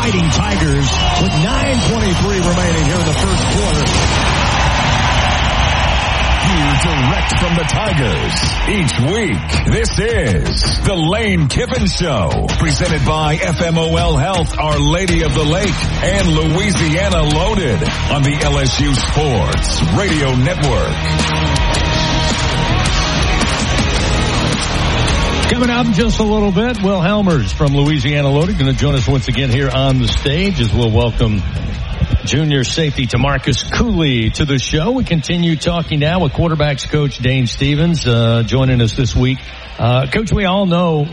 Fighting Tigers with 9:23 remaining here in the first quarter. Here direct from the Tigers each week. This is the Lane Kiffin Show, presented by FMOL Health, Our Lady of the Lake, and Louisiana Loaded on the LSU Sports Radio Network. Coming up in just a little bit, Will Helmers from Louisiana Loaded going to join us once again here on the stage as we'll welcome junior safety Tamarcus Cooley to the show. We continue talking now with quarterbacks coach Dane Stevens joining us this week. Coach, we all know,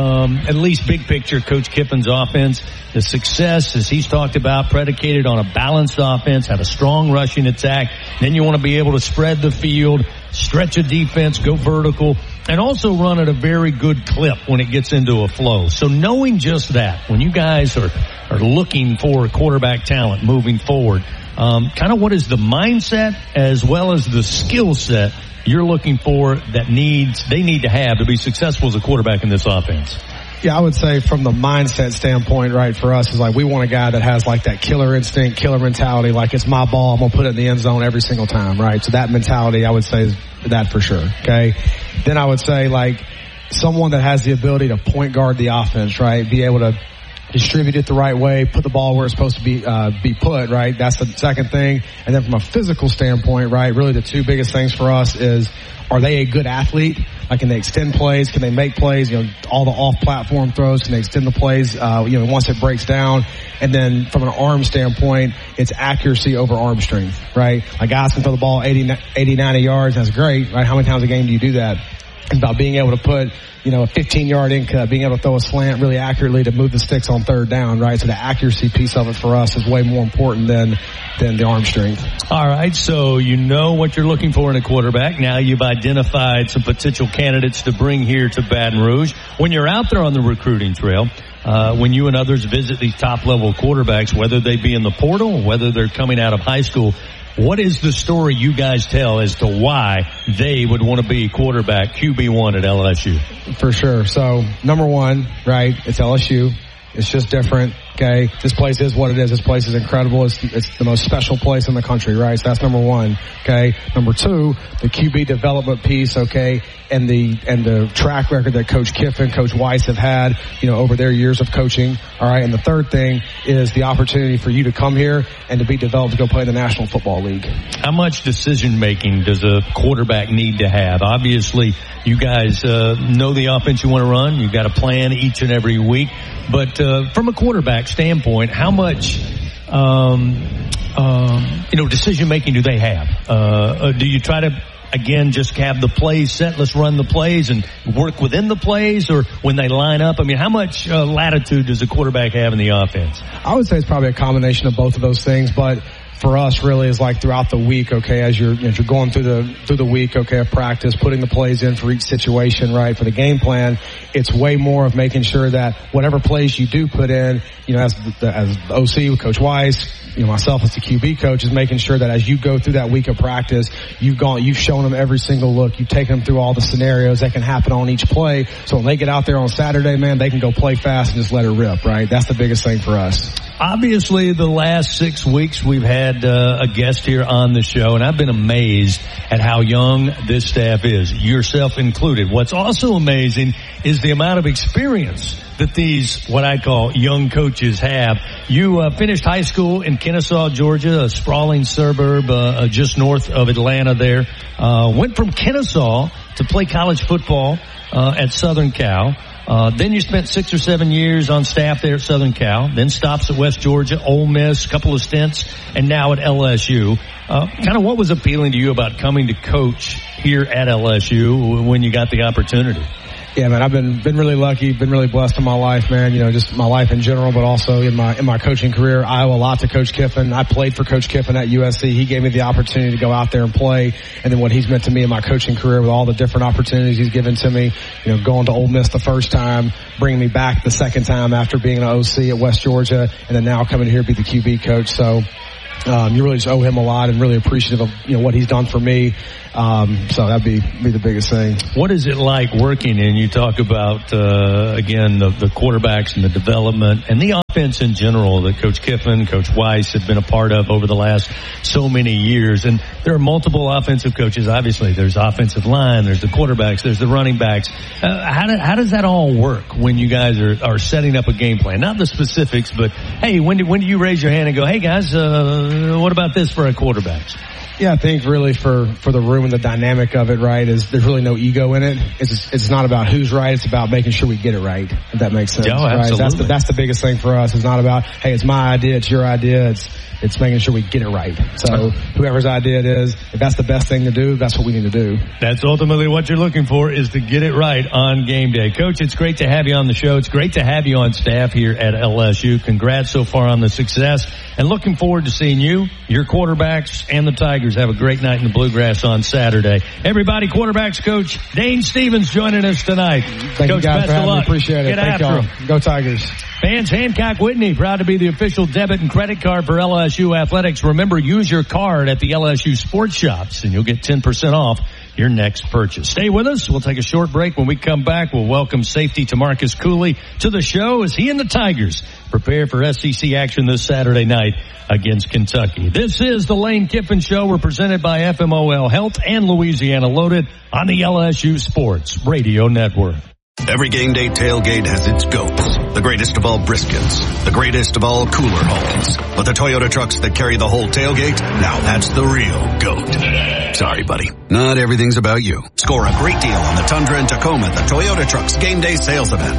at least big picture, Coach Kiffin's offense, the success, as he's talked about, predicated on a balanced offense, have a strong rushing attack. Then you want to be able to spread the field, stretch a defense, go vertical, and also run at a very good clip when it gets into a flow. So knowing just that, when you guys are looking for quarterback talent moving forward, kind of what is the mindset as well as the skill set you're looking for that they need to have to be successful as a quarterback in this offense? Yeah, I would say from the mindset standpoint, right, for us is like we want a guy that has like that killer instinct, killer mentality, like it's my ball, I'm going to put it in the end zone every single time, right? So that mentality, I would say, is that for sure, okay? Then I would say like someone that has the ability to point guard the offense, right? Be able to distribute it the right way, put the ball where it's supposed to be put, right? That's the second thing. And then from a physical standpoint, right, really the two biggest things for us is, are they a good athlete? Like, can they extend plays? Can they make plays? You know, all the off-platform throws, can they extend the plays, once it breaks down? And then from an arm standpoint, it's accuracy over arm strength, right? Like, guys can throw the ball 80, 90 yards. That's great, right? How many times a game do you do that? It's about being able to put, a 15-yard in cut, being able to throw a slant really accurately to move the sticks on third down, right? So the accuracy piece of it for us is way more important than the arm strength. All right, so you know what you're looking for in a quarterback. Now you've identified some potential candidates to bring here to Baton Rouge. When you're out there on the recruiting trail, when you and others visit these top-level quarterbacks, whether they be in the portal, whether they're coming out of high school, what is the story you guys tell as to why they would want to be quarterback QB1 at LSU? For sure. So, number one, right, it's LSU. It's just different, okay? This place is what it is. This place is incredible. It's the most special place in the country, right? So that's number one, okay? Number two, the QB development piece, okay, and the track record that Coach Kiffin, Coach Weiss have had, over their years of coaching, all right? And the third thing is the opportunity for you to come here and to be developed to go play in the National Football League. How much decision-making does a quarterback need to have? Obviously, you guys know the offense you want to run. You've got a plan each and every week. But from a quarterback standpoint, how much decision-making do they have? Do you try to, again, just have the plays set, let's run the plays and work within the plays, or when they line up? I mean, how much latitude does a quarterback have in the offense? I would say it's probably a combination of both of those things, but for us really is like throughout the week, okay, as you're going through the week, okay, of practice, putting the plays in for each situation, right, for the game plan, it's way more of making sure that whatever plays you do put in, as OC with Coach Weiss, myself as the QB coach, is making sure that as you go through that week of practice, you've shown them every single look, you've taken them through all the scenarios that can happen on each play, so when they get out there on Saturday, man, they can go play fast and just let it rip, right? That's the biggest thing for us. Obviously, the last 6 weeks we've had a guest here on the show, and I've been amazed at how young this staff is, yourself included. What's also amazing is the amount of experience that these, what I call, young coaches have. You finished high school in Kennesaw, Georgia, a sprawling suburb just north of Atlanta there. Went from Kennesaw to play college football at Southern Cal. Then you spent 6 or 7 years on staff there at Southern Cal, then stops at West Georgia, Ole Miss, a couple of stints, and now at LSU. Kind of what was appealing to you about coming to coach here at LSU when you got the opportunity? Yeah, man, I've been really lucky, been really blessed in my life, man. Just my life in general, but also in my coaching career. I owe a lot to Coach Kiffin. I played for Coach Kiffin at USC. He gave me the opportunity to go out there and play, and then what he's meant to me in my coaching career with all the different opportunities he's given to me. Going to Ole Miss the first time, bringing me back the second time after being an OC at West Georgia, and then now coming here to be the QB coach. So you really just owe him a lot, and really appreciative of what he's done for me. So that'd be the biggest thing. What is it like working in? You talk about again the quarterbacks and the development and the offense in general that Coach Kiffin, Coach Weiss have been a part of over the last so many years. And there are multiple offensive coaches. Obviously, there's offensive line, there's the quarterbacks, there's the running backs. How does that all work when you guys are setting up a game plan? Not the specifics, but hey, when do you raise your hand and go, hey guys, what about this for our quarterbacks? Yeah, I think really for the room and the dynamic of it, right, is there's really no ego in it. It's not about who's right. It's about making sure we get it right, if that makes sense. Oh, absolutely. Right? That's the biggest thing for us. It's not about, hey, it's my idea, it's your idea. It's making sure we get it right. So whoever's idea it is, if that's the best thing to do, that's what we need to do. That's ultimately what you're looking for, is to get it right on game day. Coach, it's great to have you on the show. It's great to have you on staff here at LSU. Congrats so far on the success, and looking forward to seeing you, your quarterbacks, and the Tigers have a great night in the Bluegrass on Saturday. Everybody, quarterbacks coach Dane Stevens joining us tonight. Thank Coach, you guys best for having of luck. me. Appreciate it. Get Thank y'all. Go Tigers. Fans, Hancock Whitney, proud to be the official debit and credit card for LSU Athletics. Remember, use your card at the LSU sports shops and you'll get 10% off your next purchase. Stay with us. We'll take a short break. When we come back, we'll welcome safety Tamarcus Cooley to the show as he and the Tigers prepare for SEC action this Saturday night against Kentucky. This is the Lane Kiffin Show. We're presented by FMOL Health and Louisiana Loaded on the LSU Sports Radio Network. Every game day tailgate has its goats. The greatest of all briskets. The greatest of all cooler holes. But the Toyota trucks that carry the whole tailgate, now that's the real goat. Sorry, buddy. Not everything's about you. Score a great deal on the Tundra and Tacoma at the Toyota Trucks Game Day Sales Event.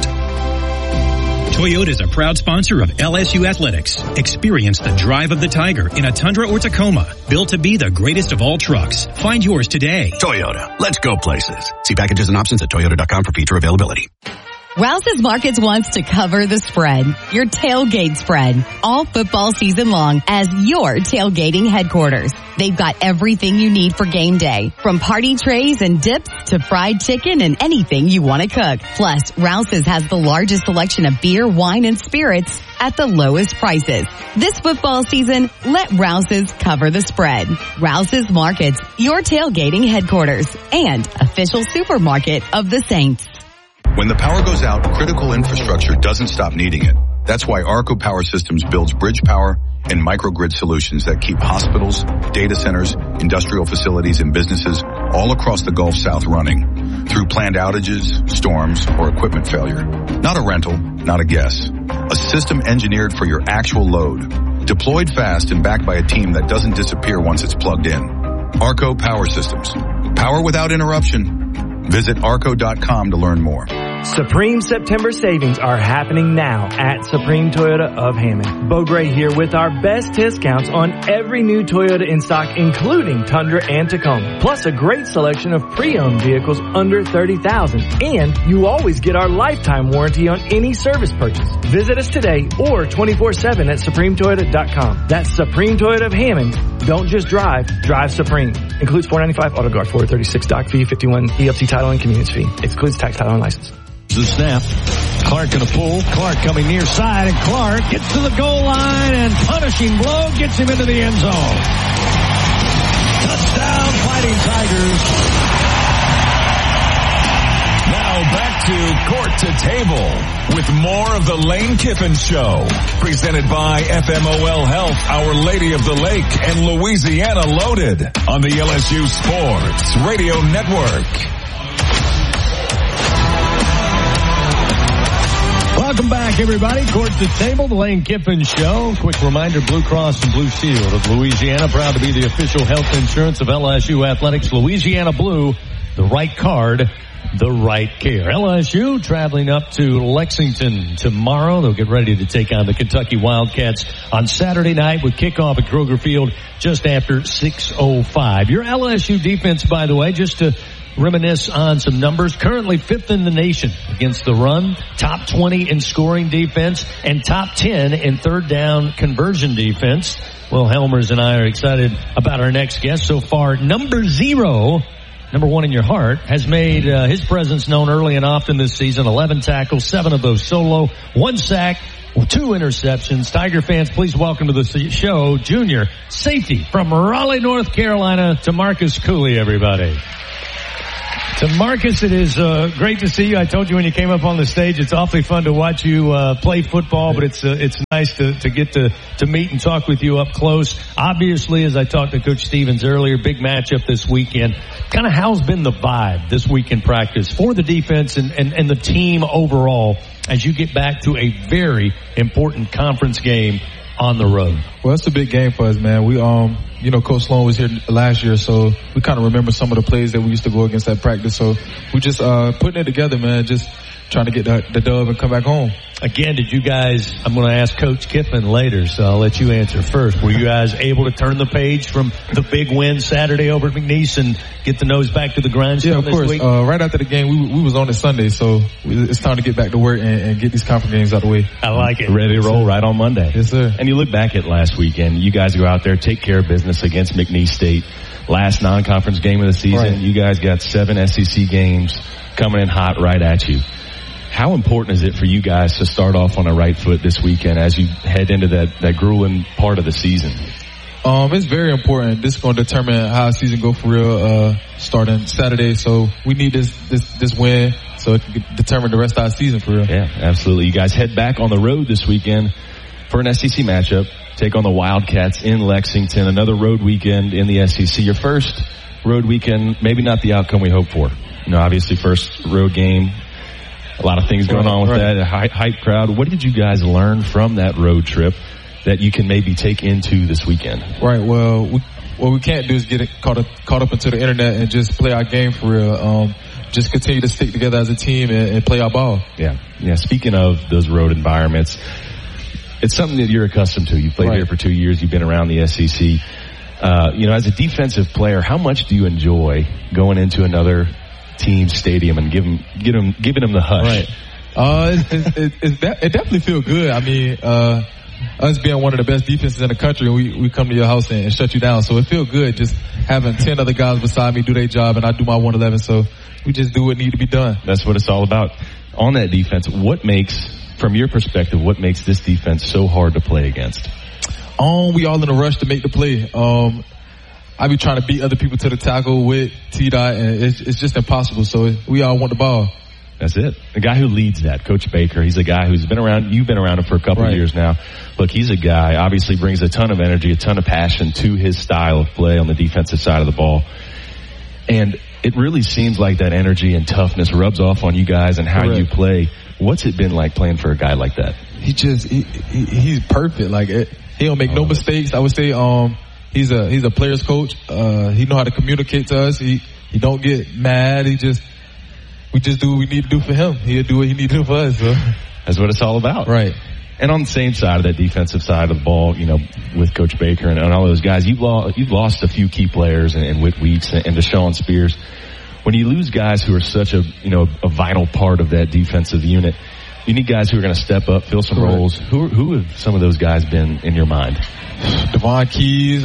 Toyota is a proud sponsor of LSU Athletics. Experience the drive of the Tiger in a Tundra or Tacoma. Built to be the greatest of all trucks. Find yours today. Toyota. Let's go places. See packages and options at toyota.com for feature availability. Rouse's Markets wants to cover the spread, your tailgate spread, all football season long as your tailgating headquarters. They've got everything you need for game day, from party trays and dips to fried chicken and anything you want to cook. Plus, Rouse's has the largest selection of beer, wine, and spirits at the lowest prices. This football season, let Rouse's cover the spread. Rouse's Markets, your tailgating headquarters and official supermarket of the Saints. When the power goes out, critical infrastructure doesn't stop needing it. That's why Arco Power Systems builds bridge power and microgrid solutions that keep hospitals, data centers, industrial facilities, and businesses all across the Gulf South running through planned outages, storms, or equipment failure. Not a rental, not a guess. A system engineered for your actual load. Deployed fast and backed by a team that doesn't disappear once it's plugged in. Arco Power Systems. Power without interruption. Visit arco.com to learn more. Supreme September savings are happening now at Supreme Toyota of Hammond. Bo Gray here with our best discounts on every new Toyota in stock, including Tundra and Tacoma. Plus a great selection of pre-owned vehicles under $30,000. And you always get our lifetime warranty on any service purchase. Visit us today or 24/7 at SupremeToyota.com. That's Supreme Toyota of Hammond. Don't just drive, drive Supreme. Includes $495 auto guard, $436 doc fee, $51 ELC title and convenience fee. Excludes tax, title, and license. The snap. Clark gonna pull. Clark coming near side, and Clark gets to the goal line, and punishing blow gets him into the end zone. Touchdown, Fighting Tigers. Now back to Court to Table with more of the Lane Kiffin Show. Presented by FMOL Health, Our Lady of the Lake, and Louisiana Loaded on the LSU Sports Radio Network. Welcome back, everybody. Court to Table, the Lane Kiffin Show. Quick reminder, Blue Cross and Blue Shield of Louisiana, proud to be the official health insurance of LSU Athletics. Louisiana Blue, the right card, the right care. LSU traveling up to Lexington tomorrow. They'll get ready to take on the Kentucky Wildcats on Saturday night with kickoff at Kroger Field just after 6:05. Your LSU defense, by the way, just to reminisce on some numbers, currently 5th in the nation against the run, top 20 in scoring defense, and top 10 in third down conversion defense. Well, Helmers and I are excited about our next guest. So far, number 0, number 1 in your heart, has made his presence known early and often this season. 11 tackles, 7 of those solo, 1 sack, 2 interceptions. Tiger fans, please welcome to the show, junior safety from Raleigh, North Carolina, TaMarcus Cooley, everybody. TaMarcus, it is great to see you. I told you when you came up on the stage, it's awfully fun to watch you play football, but it's nice to get to meet and talk with you up close. Obviously, as I talked to Coach Stevens earlier, big matchup this weekend. Kind of how's been the vibe this week in practice for the defense and the team overall as you get back to a very important conference game on the road? Well, it's a big game for us, man. We, Coach Sloan was here last year, so we kind of remember some of the plays that we used to go against at practice. So we just putting it together, man, just trying to get the dub and come back home. Again, did you guys, I'm going to ask Coach Kiffin later, so I'll let you answer first. Were you guys able to turn the page from the big win Saturday over at McNeese and get the nose back to the grindstone this week? Yeah, of course. Right after the game, we was on it Sunday, so it's time to get back to work and get these conference games out of the way. I like it. Ready to roll right on Monday. Yes, sir. And you look back at last weekend, you guys go out there, take care of business against McNeese State. Last non-conference game of the season, right. You guys got 7 SEC games coming in hot right at you. How important is it for you guys to start off on the right foot this weekend as you head into that grueling part of the season? It's very important. This is going to determine how the season go for real, starting Saturday. So we need this win so it can determine the rest of our season for real. Yeah, absolutely. You guys head back on the road this weekend for an SEC matchup. Take on the Wildcats in Lexington. Another road weekend in the SEC. Your first road weekend, maybe not the outcome we hoped for. Obviously first road game. A lot of things going on with that, a hype crowd. What did you guys learn from that road trip that you can maybe take into this weekend? Right. Well, what we can't do is get caught up into the internet and just play our game for real. Just continue to stick together as a team and play our ball. Yeah. Speaking of those road environments, it's something that you're accustomed to. You've played here for 2 years. You've been around the SEC. As a defensive player, how much do you enjoy going into another team stadium and giving them the hush? Right. It definitely feels good. I mean, us being one of the best defenses in the country, we come to your house and shut you down. So it feels good just having 10 other guys beside me do their job and I do my 111. So we just do what needs to be done. That's what it's all about. On that defense, from your perspective, what makes this defense so hard to play against? We all in a rush to make the play. I be trying to beat other people to the tackle with T-Dot, and it's just impossible. So we all want the ball. That's it. The guy who leads that, Coach Baker, he's a guy who's been around. You've been around him for a couple of years now. Look, he's a guy, obviously brings a ton of energy, a ton of passion to his style of play on the defensive side of the ball. And it really seems like that energy and toughness rubs off on you guys and how you play. What's it been like playing for a guy like that? He's perfect. Like he don't make no mistakes. I would say he's a player's coach. He know how to communicate to us. He don't get mad. We just do what we need to do for him. He'll do what he need to do for us. So. That's what it's all about. Right. And on the same side of that defensive side of the ball, with Coach Baker and all those guys, you've lost a few key players and Whit Weeks and Deshaun Spears. When you lose guys who are such a vital part of that defensive unit, you need guys who are going to step up, fill some roles. Who have some of those guys been in your mind? Devon Keys.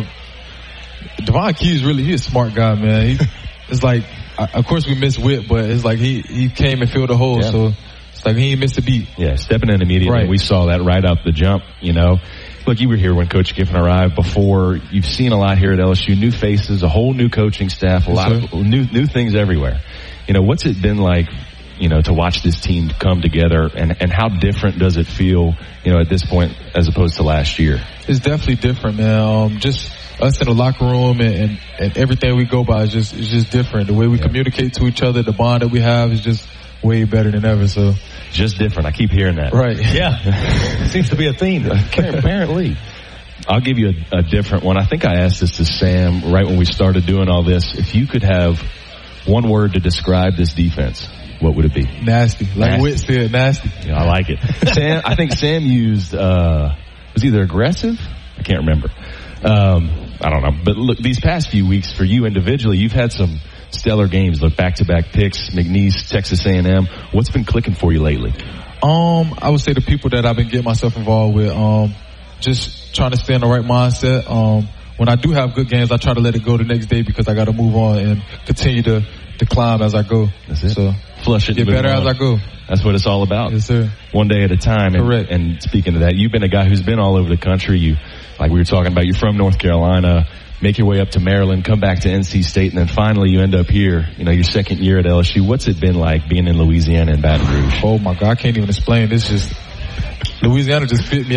Devon Keys he's a smart guy, man. It's like, of course we miss Whit, but it's like he came and filled the hole, so it's like he ain't missed a beat. Yeah, stepping in immediately. Right. We saw that right up the jump, Look, you were here when Coach Kiffin arrived before. You've seen a lot here at LSU, new faces, a whole new coaching staff, a lot of new things everywhere. What's it been like, to watch this team come together and how different does it feel, at this point as opposed to last year? It's definitely different, man. Just us in the locker room and everything we go by is just different. The way we communicate to each other, the bond that we have is just way better than ever. So just different. I keep hearing that. Right. Yeah. It seems to be a theme. Apparently. I'll give you a different one. I think I asked this to Sam right when we started doing all this. If you could have one word to describe this defense, what would it be? Nasty. Like Whit said, nasty. Yeah, I like it. I think Sam used, was either aggressive? I can't remember. I don't know. But look, these past few weeks for you individually, you've had some stellar games. Look, back-to-back picks, McNeese, Texas A&M. What's been clicking for you lately? I would say the people that I've been getting myself involved with, just trying to stay in the right mindset. When I do have good games, I try to let it go the next day because I got to move on and continue to climb as I go. That's it. So flush it. Get better as I go. That's what it's all about. Yes, sir. One day at a time. Correct. And speaking of that, you've been a guy who's been all over the country. You, like we were talking about, you're from North Carolina, make your way up to Maryland, come back to NC State, and then finally you end up here, your second year at LSU. What's it been like being in Louisiana and Baton Rouge? Oh my God, I can't even explain. It's just, Louisiana just fit me